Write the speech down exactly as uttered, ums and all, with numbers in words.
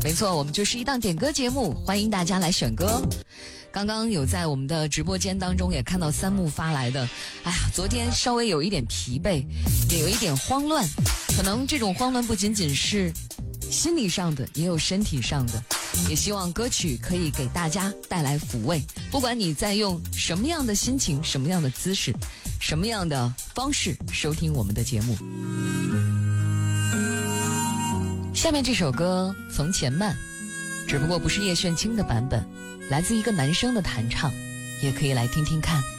没错，我们就是一档点歌节目，欢迎大家来选歌。刚刚有在我们的直播间当中也看到三木发来的，哎呀，昨天稍微有一点疲惫，也有一点慌乱，可能这种慌乱不仅仅是心理上的，也有身体上的。也希望歌曲可以给大家带来抚慰，不管你在用什么样的心情、什么样的姿势、什么样的方式收听我们的节目。下面这首歌《从前慢》，只不过不是叶炫清的版本，来自一个男生的弹唱，也可以来听听看。